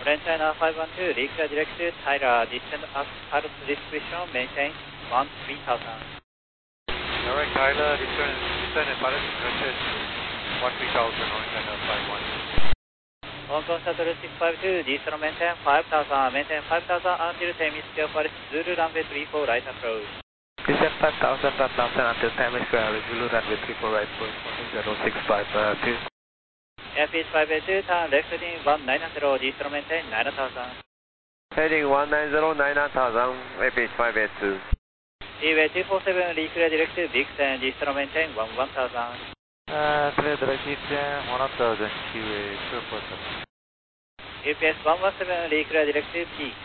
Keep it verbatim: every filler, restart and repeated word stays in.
French China five one two, reclear direct to Tyler, descend at Alps discretion, maintain one three thousand. Alright, Tyler, return, return and pilot discretion, one three thousand, Orange China five one. Hong Kong Shuttle six five two, descend maintain five thousand, maintain five thousand until ten minutes to Paris, Zulu runway three four right approach. Descend five thousand, five thousand until ten minutes to Paris, Zulu runway three four right approach, zero six five two. Airfield five eight two, turn left heading one nine zero, descend maintain nine thousand. Heading one nine zero, nine thousand, Airfield five eight two. Seaway two four seven, reclear direct to Vixen, descend maintain one one thousand. Uh, clear direct descend, one thousand, Seaway two four seven. U P S one one seven, reclear direct to Peak.